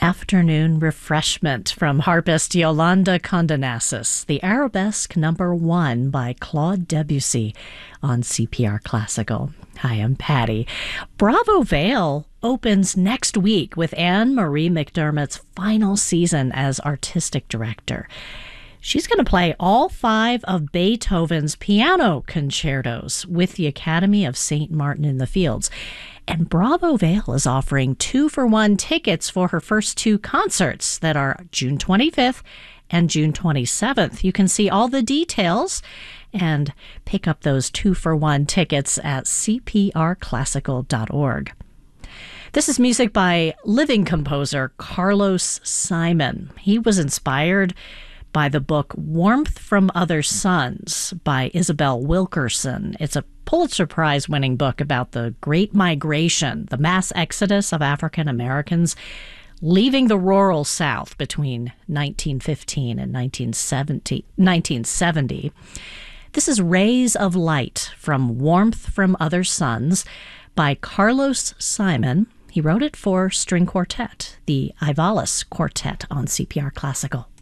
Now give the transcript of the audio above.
Afternoon Refreshment from harpist Yolanda Condonasis, the Arabesque No. 1 by Claude Debussy on CPR Classical. Hi, I'm Patty. Bravo Vale opens next week with Anne-Marie McDermott's final season as artistic director. She's going to play all 5 of Beethoven's piano concertos with the Academy of St. Martin in the Fields. And Bravo Vale is offering 2-for-1 tickets for her first 2 concerts that are June 25th and June 27th. You can see all the details and pick up those 2-for-1 tickets at cprclassical.org. This is music by living composer Carlos Simon. He was inspired by the book Warmth from Other Suns by Isabel Wilkerson. It's a Pulitzer Prize-winning book about the Great Migration, the mass exodus of African Americans leaving the rural South between 1915 and 1970. This is Rays of Light from Warmth from Other Suns by Carlos Simon. He wrote it for string quartet, the Ivalis Quartet on CPR Classical.